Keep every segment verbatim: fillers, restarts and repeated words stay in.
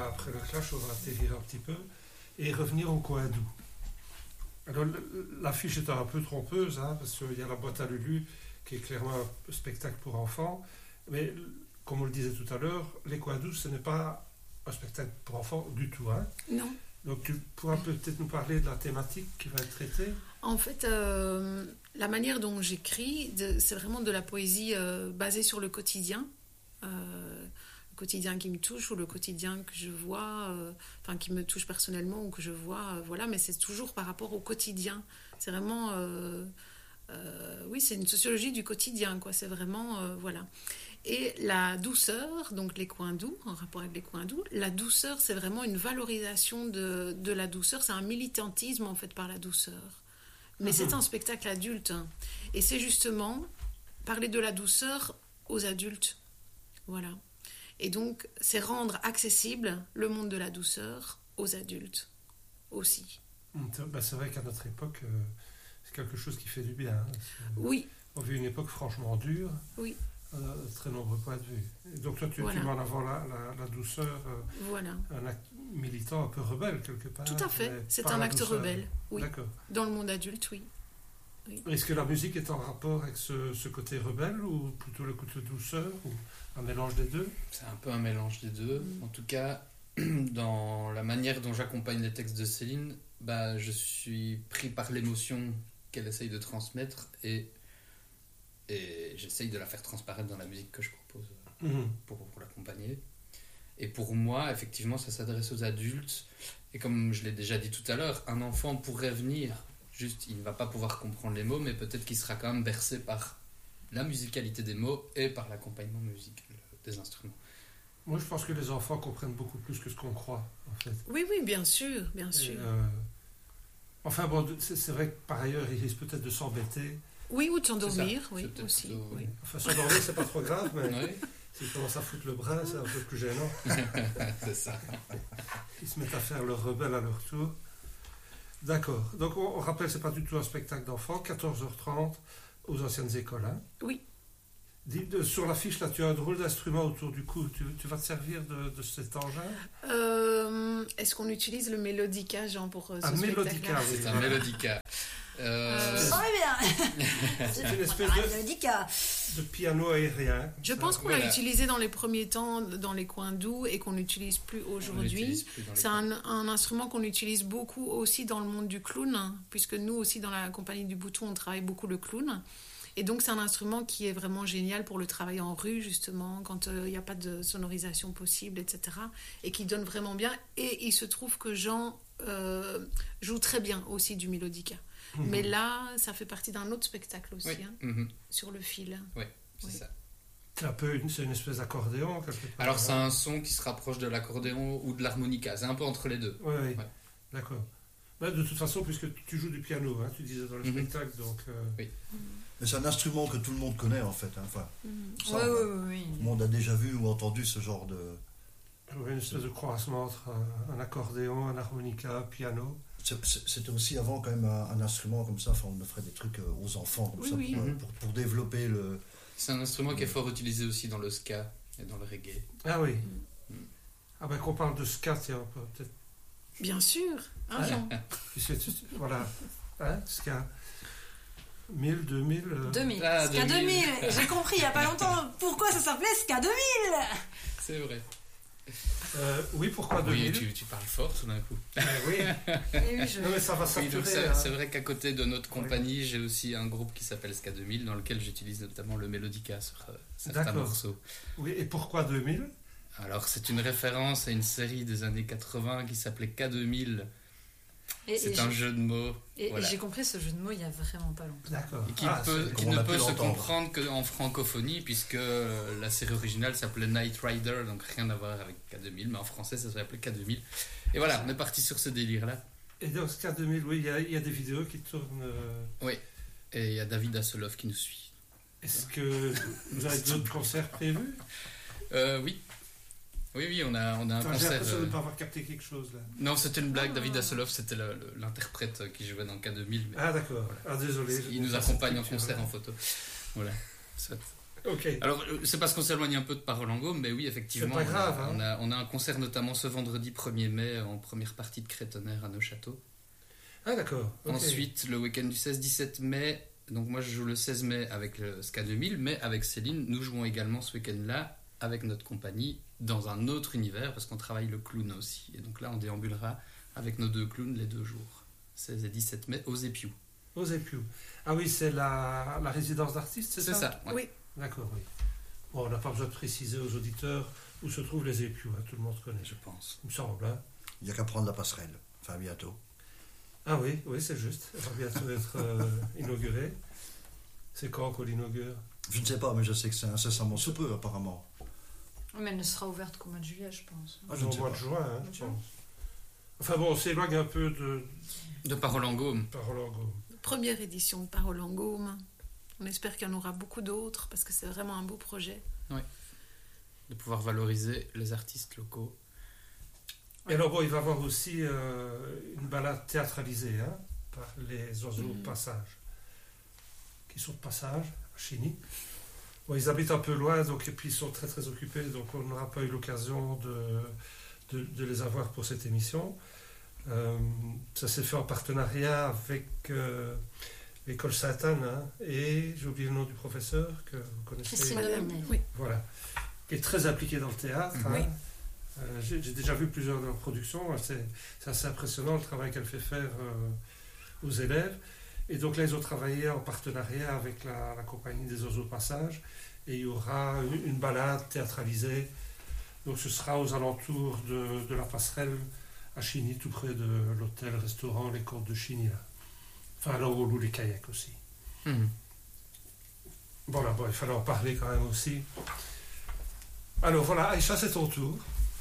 va, après le clash, on va atterrir un petit peu et revenir au coin doux. Alors, l'affiche est un peu trompeuse, hein, parce qu'il y a la boîte à Lulu, qui est clairement un spectacle pour enfants. Mais, comme on le disait tout à l'heure, les coins doux, ce n'est pas un spectacle pour enfants du tout. Hein. Non. Donc, tu pourras peut-être nous parler de la thématique qui va être traitée. En fait, euh, la manière dont j'écris, de, c'est vraiment de la poésie euh, basée sur le quotidien. Euh, le quotidien qui me touche ou le quotidien que je vois, euh, enfin qui me touche personnellement ou que je vois, euh, voilà. Mais c'est toujours par rapport au quotidien. C'est vraiment... Euh, euh, oui, c'est une sociologie du quotidien, quoi. C'est vraiment... Euh, voilà. Et la douceur, donc les coins doux, en rapport avec les coins doux, la douceur, c'est vraiment une valorisation de, de la douceur. C'est un militantisme, en fait, par la douceur. Mais mmh. c'est un spectacle adulte. Hein. Et c'est justement parler de la douceur aux adultes. Voilà. Et donc, c'est rendre accessible le monde de la douceur aux adultes aussi. Bah, c'est vrai qu'à notre époque, euh, c'est quelque chose qui fait du bien. Hein. Oui. On vit une époque franchement dure. Oui. À très nombreux points de vue. Et donc toi, tu, voilà. tu mets en avant la, la, la douceur, euh, voilà. un acte militant un peu rebelle quelque part. Tout à fait, c'est un acte douceur. rebelle, oui. D'accord. Dans le monde adulte, oui. oui. Est-ce que la musique est en rapport avec ce, ce côté rebelle ou plutôt le côté douceur ou un mélange des deux? C'est un peu un mélange des deux. Mm. En tout cas, dans la manière dont j'accompagne les textes de Céline, bah, je suis pris par l'émotion qu'elle essaye de transmettre et Et j'essaye de la faire transparaître dans la musique que je propose mmh. pour, pour l'accompagner. Et pour moi, effectivement, ça s'adresse aux adultes. Et comme je l'ai déjà dit tout à l'heure, un enfant pourrait venir, juste il ne va pas pouvoir comprendre les mots, mais peut-être qu'il sera quand même bercé par la musicalité des mots et par l'accompagnement musical des instruments. Moi, je pense que les enfants comprennent beaucoup plus que ce qu'on croit, en fait. Oui, oui, bien sûr, bien et sûr. Euh... Enfin bon, c'est, c'est vrai que par ailleurs, ils risquent peut-être de s'embêter. Oui, ou de s'endormir, oui, aussi. Plutôt... Oui. Enfin, s'endormir, c'est pas trop grave, mais oui. S'ils commencent à foutre le bras, c'est un peu plus gênant. C'est ça. Ils se mettent à faire leur rebelle à leur tour. D'accord. Donc, on, on rappelle, c'est pas du tout un spectacle d'enfants, quatorze heures trente aux anciennes écoles. Hein. Oui. Dis, de, sur l'affiche, là, tu as un drôle d'instrument autour du cou. Tu, tu vas te servir de, de cet engin euh, Est-ce qu'on utilise le mélodica, Jean, pour euh, ce un mélodica, oui. C'est un mélodica. Euh... Ça va bien. C'est une espèce de, de piano aérien. Je pense qu'on voilà. l'a utilisé dans les premiers temps dans les coins doux et qu'on n'utilise plus aujourd'hui. Plus C'est un, un instrument qu'on utilise beaucoup aussi dans le monde du clown, hein, puisque nous aussi dans la compagnie du Bouton, on travaille beaucoup le clown. Et donc c'est un instrument qui est vraiment génial pour le travail en rue, justement, quand il n'y euh, a pas de sonorisation possible, et cetera. Et qui donne vraiment bien. Et il se trouve que Jean euh, joue très bien aussi du mélodica. Mmh. Mais là, ça fait partie d'un autre spectacle aussi, oui. hein, mmh. sur le fil. Oui, c'est oui. ça. C'est un peu une, c'est une espèce d'accordéon, quelque part. Alors, c'est un son qui se rapproche de l'accordéon ou de l'harmonica. C'est un peu entre les deux. Oui, oui. Ouais. D'accord. Bah, de toute façon, puisque tu joues du piano, hein, tu disais dans le mmh. spectacle, donc... Euh... Oui. Mmh. Mais c'est un instrument que tout le monde connaît, en fait. Hein. Enfin, mmh. ça, oui, oui, oui, oui. Tout le monde a déjà vu ou entendu ce genre de... Oui, une espèce de croisement entre un, un accordéon, un harmonica, un piano... C'était aussi avant quand même un, un instrument comme ça, enfin on offrait des trucs aux enfants comme oui, ça oui. pour, mmh. pour, pour développer le... C'est un instrument qui est fort utilisé aussi dans le ska et dans le reggae. Ah oui. Mmh. Ah ben qu'on parle de ska, tiens, on peut peut-être... Bien sûr, un Jean. Voilà, hein, ska. mille, deux mille... Euh... deux mille, ah, ska deux mille. J'ai compris il n'y a pas longtemps pourquoi ça s'appelait ska deux mille. C'est vrai. Euh, oui, pourquoi ah, deux mille? Oui, tu, tu parles fort tout d'un coup. Ah, oui. oui je... Non, mais ça va saturer. Oui, c'est, c'est vrai qu'à côté de notre compagnie, oui. j'ai aussi un groupe qui s'appelle ska deux mille, dans lequel j'utilise notamment le mélodica sur euh, certains D'accord. morceaux. Oui, et pourquoi deux mille? Alors, c'est une référence à une série des années quatre-vingts qui s'appelait K deux mille. Et, c'est et un jeu de mots. Et, voilà. et j'ai compris ce jeu de mots il y a vraiment pas longtemps. D'accord. Et qui, ah, peut, qui ne peut se comprendre qu'en francophonie, puisque la série originale s'appelait Knight Rider, donc rien à voir avec K deux mille, mais en français ça s'appelait K deux mille. Et voilà, on est parti sur ce délire-là. Et dans ce K deux mille, oui, il y a, y a des vidéos qui tournent. Euh... Oui, et il y a David Hasselhoff qui nous suit. Est-ce que vous avez d'autres concerts prévus? euh, Oui. Oui, oui, on a, on a un Attends, concert... J'ai l'impression de ne pas avoir capté quelque chose, là. Non, c'était une blague. Ah. David Hasselhoff, c'était le, le, l'interprète qui jouait dans K deux mille. Mais ah, d'accord. voilà. Ah, désolé. Il nous accompagne en concert, en photo. Voilà. Soit. Ok. Alors, euh, c'est parce qu'on s'éloigne un peu de Parole en Gaume, mais oui, effectivement, C'est pas grave, on, a, hein. on, a, on a un concert notamment ce vendredi premier mai en première partie de Crétonnerre à Neuchâteau. Ah, d'accord. ok. Ensuite, le week-end du seize dix-sept mai, donc moi je joue le seize mai avec le S K deux mille, mais avec Céline, nous jouons également ce week-end-là avec notre compagnie dans un autre univers parce qu'on travaille le clown aussi. Et donc là, on déambulera avec nos deux clowns les deux jours, seize et dix-sept mai, aux Épiou. Aux Épiou. Ah oui, c'est la, la résidence d'artistes, c'est C'est ça? ça, ouais. Oui. D'accord, oui. Bon, on n'a pas besoin de préciser aux auditeurs où se trouvent les Épiou, hein, tout le monde connaît, Je pense. il me semble. Hein. Il n'y a qu'à prendre la passerelle. Enfin, bientôt. Ah oui, oui, c'est juste. Elle va bientôt être euh, inaugurée. C'est quand qu'on l'inaugure? Je ne sais pas, mais je sais que c'est incessamment sous peu, apparemment. Mais elle ne sera ouverte qu'au mois de juillet, je pense. Ah, je ne Au sais mois pas. de juin, hein, je Juin. pense. Enfin bon, on s'éloigne un peu de De Parole en Gaume. Parole en Gaume. Première édition de Parole en Gaume. On espère qu'il y en aura beaucoup d'autres parce que c'est vraiment un beau projet. De pouvoir valoriser les artistes locaux. Et alors, bon, il va y avoir aussi euh, une balade théâtralisée hein, par les oiseaux de Mhm. passage, qui sont de passage à Chigny. Bon, ils habitent un peu loin, donc, et puis ils sont très très occupés, donc on n'aura pas eu l'occasion de, de, de les avoir pour cette émission. Euh, ça s'est fait en partenariat avec euh, l'école Sainte-Anne, hein, et j'ai oublié le nom du professeur que vous connaissez. Christine Domenech. Oui. Voilà, qui est très impliqué dans le théâtre. Mhm. hein. Oui. Euh, j'ai, j'ai déjà vu plusieurs de leurs productions. C'est, c'est assez impressionnant le travail qu'elle fait faire euh, aux élèves. Et donc là, ils ont travaillé en partenariat avec la, la compagnie des oiseaux de passage. Et il y aura une, une balade théâtralisée. Donc ce sera aux alentours de, de la passerelle à Chigny, tout près de l'hôtel-restaurant Les Côtes de Chigny. Là. Enfin, là où on loue les kayaks aussi. Mhm. Voilà, bon, il fallait en parler quand même aussi. Alors voilà, Aïcha, c'est ton tour.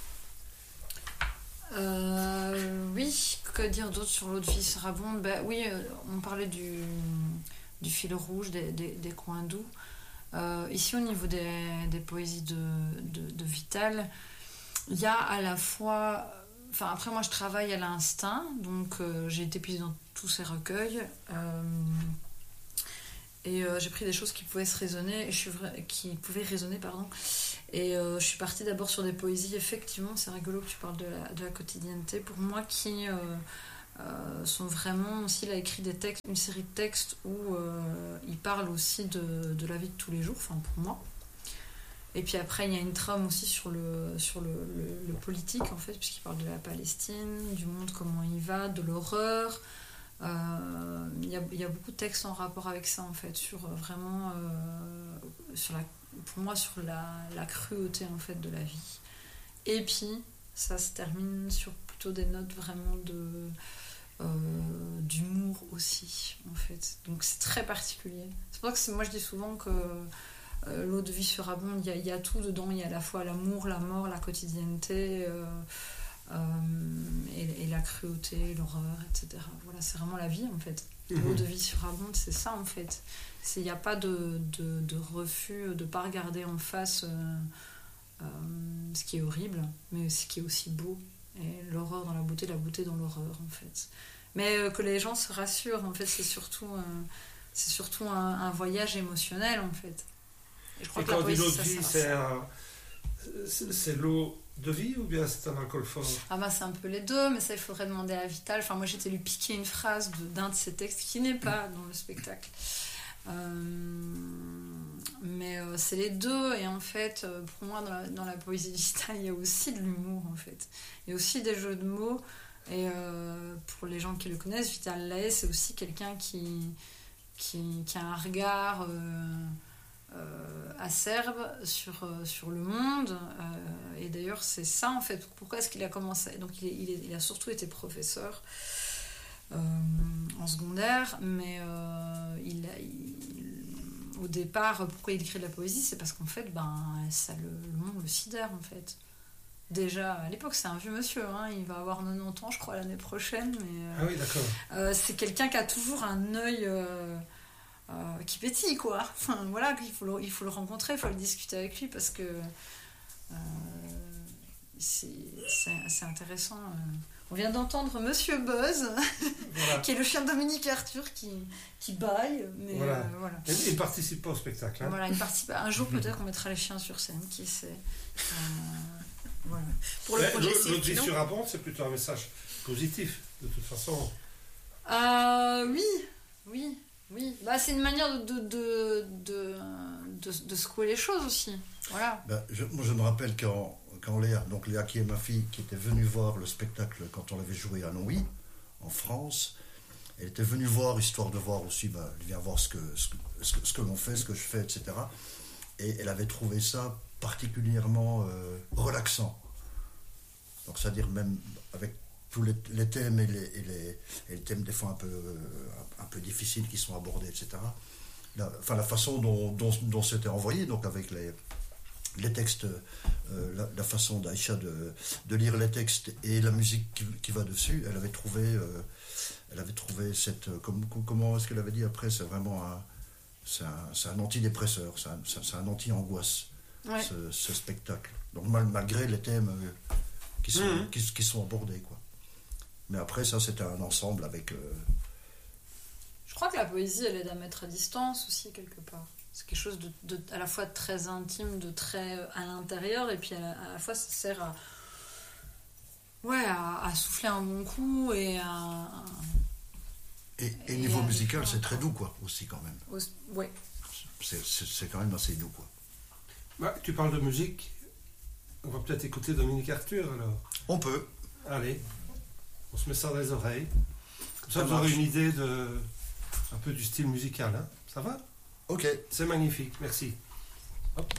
Euh, oui, que dire d'autre sur l'eau de vie sarabonde? Ben oui, euh, on parlait du, du fil rouge, des, des, des coins doux. Euh, ici, au niveau des, des poésies de, de, de Vital, il y a à la fois... Enfin, après, moi, je travaille à l'instinct, donc euh, j'ai été prise dans tous ces recueils. Euh, et euh, j'ai pris des choses qui pouvaient se raisonner, et je suis vra- qui pouvaient résonner, pardon. Et euh, je suis partie d'abord sur des poésies, effectivement, c'est rigolo que tu parles de la, de la quotidienneté, pour moi, qui euh, euh, sont vraiment aussi, il a écrit des textes, une série de textes où euh, il parle aussi de, de la vie de tous les jours, enfin pour moi. Et puis après, il y a une trame aussi sur le, sur le, le, le politique, en fait, puisqu'il parle de la Palestine, du monde, comment il va, de l'horreur. Euh, il, y a, il y a beaucoup de textes en rapport avec ça, en fait, sur euh, vraiment, euh, sur la, pour moi, sur la, la cruauté, en fait, de la vie. Et puis, ça se termine sur plutôt des notes vraiment de, euh, d'humour aussi, en fait. Donc c'est très particulier. C'est pour ça que c'est, moi, je dis souvent que euh, l'eau de vie surabonde, il y, a, il y a tout dedans. Il y a à la fois l'amour, la mort, la quotidienneté... Euh, Euh, et, et la cruauté, l'horreur, et cetera. Voilà, c'est vraiment la vie en fait. Mhm. L'eau de vie surabonde, c'est ça en fait. Il n'y a pas de, de, de refus, de ne pas regarder en face euh, euh, ce qui est horrible, mais ce qui est aussi beau. Et l'horreur dans la beauté, la beauté dans l'horreur en fait. Mais euh, que les gens se rassurent, en fait, c'est surtout, euh, c'est surtout un, un voyage émotionnel en fait. Et je crois Et que la quand on dit poésie, l'eau de ça vie, sert à c'est, ça. un- c'est, c'est l'eau de vie ou bien c'est un alcool fort? Ah bah c'est un peu les deux, mais ça il faudrait demander à Vital. Enfin moi j'étais lui piquer une phrase de, d'un de ses textes qui n'est pas dans le spectacle. Euh, mais euh, c'est les deux, et en fait euh, pour moi dans la, dans la poésie Vital il y a aussi de l'humour en fait. Il y a aussi des jeux de mots, et euh, pour les gens qui le connaissent, Vital Lahaye c'est aussi quelqu'un qui, qui, qui a un regard... Euh, Euh, acerbe sur, euh, sur le monde, euh, et d'ailleurs c'est ça en fait pourquoi est-ce qu'il a commencé. Donc il, est, il, est, il a surtout été professeur euh, en secondaire, mais euh, il, a, il, au départ pourquoi il écrit de la poésie, c'est parce qu'en fait ben, ça, le, le monde le sidère en fait. Déjà à l'époque c'est un vieux monsieur, hein, il va avoir quatre-vingt-dix ans je crois l'année prochaine, mais euh, Ah oui, d'accord. euh, c'est quelqu'un qui a toujours un œil euh, Euh, qui pétille quoi. Enfin, voilà, il faut, le, il faut le rencontrer, il faut le discuter avec lui parce que euh, c'est, c'est, c'est intéressant. On vient d'entendre Monsieur Buzz, Voilà. qui est le chien de Dominique Arthur, qui, qui bâille. Mais Voilà. euh, voilà. Il il ne participe pas au spectacle. Hein. Voilà, il participe. Un jour, peut-être qu'on mettra les chiens sur scène, qui sait. Euh, voilà. Pour le Mais projet l'autre Cirque, vie non sur Abond, c'est plutôt un message positif, de toute façon. Euh, oui, oui, oui. Bah, c'est une manière de, de, de, de, de, de secouer les choses aussi. Voilà. Ben, je, moi, je me rappelle quand, quand Léa, donc Léa qui est ma fille, qui était venue voir le spectacle quand on l'avait joué à Nowy, en France, elle était venue voir, histoire de voir aussi, ben, elle vient voir ce que, ce, que, ce, que, ce que l'on fait, ce que je fais, et cetera. Et elle avait trouvé ça particulièrement euh, relaxant. Donc, c'est-à-dire même avec tous les, les thèmes et les, et, les, et les thèmes des fois un peu, euh, un peu difficiles qui sont abordés, et cetera. La, enfin, la façon dont, dont, dont c'était envoyé, donc avec les, les textes, euh, la, la façon d'Aïcha de, de lire les textes et la musique qui, qui va dessus, elle avait trouvé, euh, elle avait trouvé cette, comme, comment est-ce qu'elle avait dit après, c'est vraiment un, c'est un, c'est un antidépresseur, c'est un, c'est un anti-angoisse, Ouais. ce, ce spectacle. Donc mal, malgré les thèmes euh, qui, sont, Mmh. qui, qui sont abordés, quoi. Mais après, ça, c'était un ensemble avec... Euh, Je crois que la poésie, elle aide à mettre à distance aussi, quelque part. C'est quelque chose de, de, à la fois de très intime, de très euh, à l'intérieur, et puis à la, à la fois, ça sert à, ouais, à, à souffler un bon coup et à... à et, et Et niveau avec musical, un- c'est très doux, quoi, aussi, quand même. au- ouais. C'est, c'est, c'est quand même assez doux, quoi. Bah, tu parles de musique. On va peut-être écouter Dominique Arthur, alors. On peut. Allez, on se met ça dans les oreilles. Comme ça, Ça vous aurez marche. une idée de, un peu du style musical. Hein. Ça va? Ok. C'est magnifique, merci.